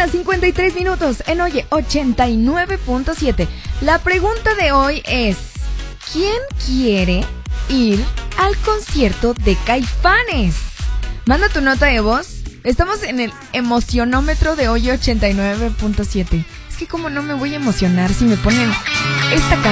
1:53 en Oye 89.7. La pregunta de hoy es: ¿quién quiere ir al concierto de Caifanes? Manda tu nota de voz. Estamos en el emocionómetro de Oye 89.7. Es que como no me voy a emocionar si me ponen esta canción.